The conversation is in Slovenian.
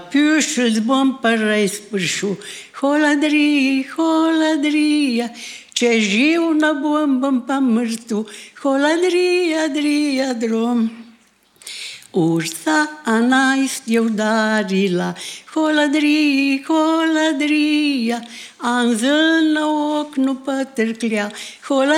piușul zbon părăi spârșu, holadri, holadria, ce žiu na bombam pa mrtu, holadria, dria, drom. Ursa anais je udarila, holadri, holadrija, anzel na oknu pa trklja,